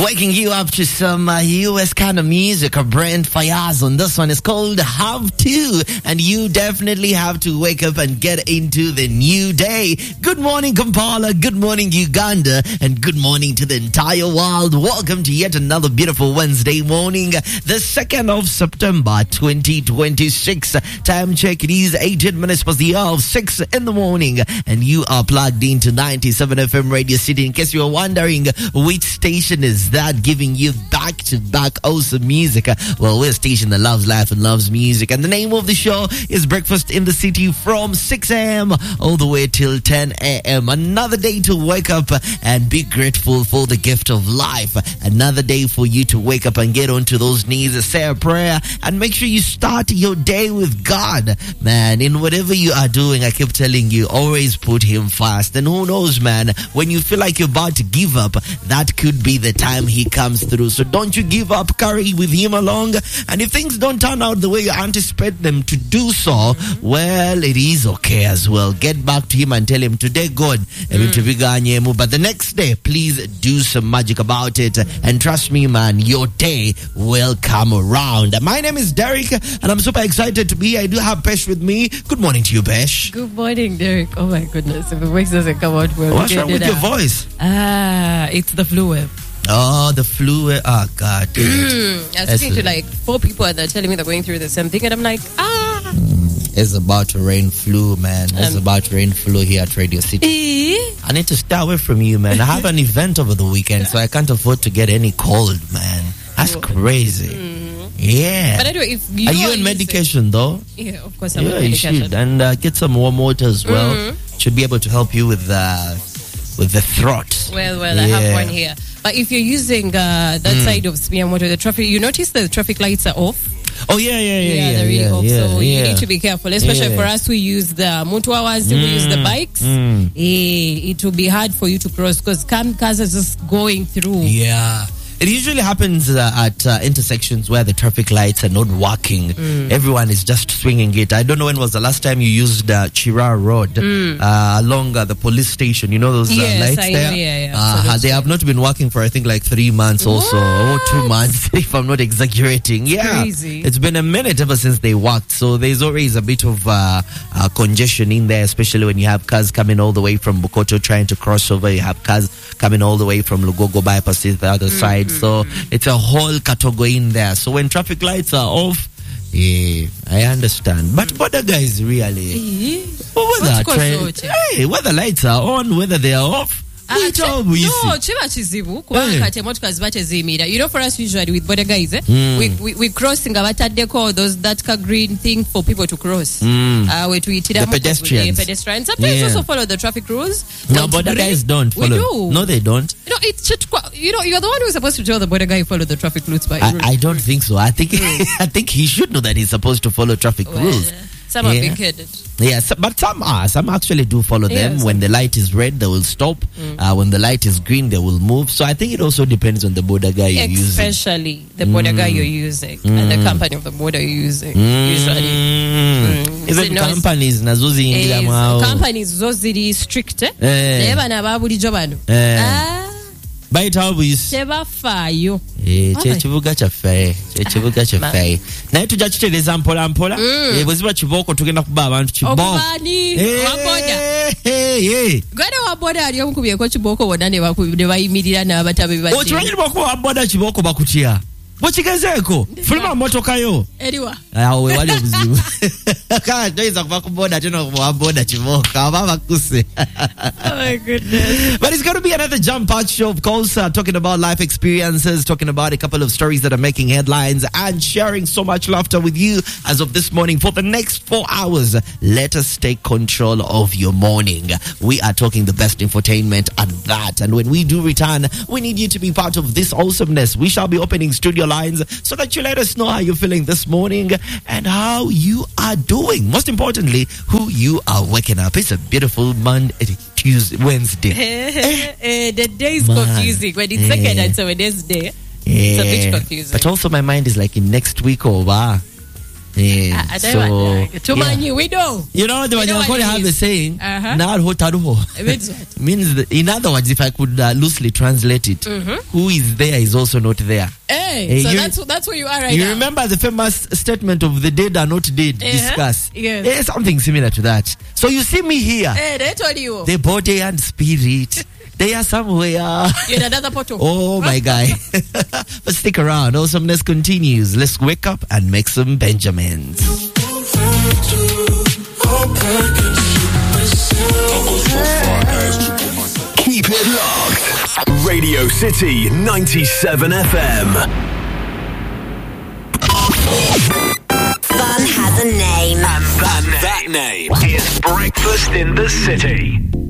Waking you up to some US kind of music, Brent Faiyaz on this one is called Have To, and you definitely have to wake up and get into the new day. Good morning, Kampala, good morning, Uganda, and good morning to the entire world. Welcome to yet another beautiful Wednesday morning, the 2nd of September 2026. Time check, it is 18 minutes past the hour of 6 in the morning, and you are plugged into 97 FM Radio City. In case you are wondering which station is that giving you back-to-back awesome music, well, we're a station that loves life and loves music, and the name of the show is Breakfast in the City from 6 a.m. all the way till 10 a.m. Another day to wake up and be grateful for the gift of life. Another day for you to wake up and get onto those knees, say a prayer, and make sure you start your day with God. Man, in whatever you are doing, I keep telling you, always put Him first. And who knows, man, when you feel like you're about to give up, that could be the time He comes through. So don't you give up, carry with Him along. And if things don't turn out the way you anticipate them to do so, well, it is okay as well. Get back to Him and tell Him, today, God, but the next day, please do some magic about it. And trust me, man, your day will come around. My name is Derek, and I'm super excited to be here. I do have Pesh with me. Good morning to you, Pesh. Good morning, Derek. Oh my goodness, if the voice doesn't come out well. What's wrong with your voice? It's the flu wave. Oh, the flu. Oh, God. I was speaking to like 4 people and they're telling me they're going through the same thing, and I'm like, It's about to rain flu, man. It's about to rain flu here at Radio City. I need to stay away from you, man. I have an event over the weekend, so I can't afford to get any cold, man. That's crazy. Yeah. But anyway, if you are you on medication, though? Yeah, of course I'm on Yeah, medication. you should. And get some warm water as well. Should be able to help you with the throat. Well, I have one here. But if you're using that side of Smear Motor, the traffic, you notice the traffic lights are off. Oh, yeah. They're really off. So you need to be careful, especially for us who use the Mutuawas, who use the bikes. It will be hard for you to cross because cars are just going through. Yeah. It usually happens at intersections where the traffic lights are not working. Everyone is just swinging it. I don't know when was the last time you used Chira Road along the police station. You know those lights there? Yeah. They have not been working for, I think, like 3 months also, or 2 months, if I'm not exaggerating. Yeah, crazy. It's been a minute ever since they worked. So there's always a bit of congestion in there, especially when you have cars coming all the way from Bukoto trying to cross over. You have cars coming all the way from Lugogo bypass to the other side. So it's a whole category in there. So when traffic lights are off, I understand. But border guys, really, whether lights are on, whether they are off, chiba chizibu kubanga kati emotoka ziba teziyimira. You know, for us usually with border guys, we crossing abataddeko that green thing for people to cross. The pedestrians. Sometimes also follow the traffic rules. No, border guys don't follow. We do. No, they don't. No, it's you're the one who's supposed to tell the border guy follow the traffic rules. I don't think so. I think he should know that he's supposed to follow traffic rules. Some are big-headed. Yes, but some actually do follow them. When the light is red, they will stop. When the light is green, they will move. So I think it also depends on the border guy you're using. Especially the border guy you're using and the company of the border you're using. Usually. Even companies companies zo ziri strict. Naye bano ababulijjo bano. Tebafaayo. Kyekibuga kyaffe naye tujja kitereeza mpola mpola bwe ziba kibooko tugenda kuba abantu kibooko gwade wa boda ali omukubyeko kibooko bonna ne bayimirira n'abatabe okimanyi lwakuba wa boda kibooko bakutya bwekigezeeko fuluma motoka yo eriwa awe wali obuzibu kale toyinza kuva ku boda ate nokuba boda kibooko aba bakuse. Oh my goodness. But it's going to be another jump out show, of course, talking about life experiences, talking about a couple of stories that are making headlines, and sharing so much laughter with you as of this morning. For the next 4 hours, let us take control of your morning. We are talking the best infotainment at that. And when we do return, we need you to be part of this awesomeness. We shall be opening studio lines so that you let us know how you're feeling this morning and how you are doing. Most importantly, who you are waking up. It's a beautiful Monday, Tuesday, Wednesday. The day is confusing. When it's second and so Wednesday, it's a bit confusing. But also my mind is like in next week or Yeah. So, we know. You know, the Wanyakoli have the saying, It means, in other words, if I could loosely translate it, who is there is also not there. Hey, so that's where you are right now. You remember the famous statement of the dead are not dead, discuss. Yes. Something similar to that. So you see me here. Hey, they told you. The body and spirit. They are somewhere. In another portal. Oh, my guy. But stick around. Awesomeness continues. Let's wake up and make some Benjamins. Keep it locked. Radio City 97 FM. Fun has a name. And that name is Breakfast in the City.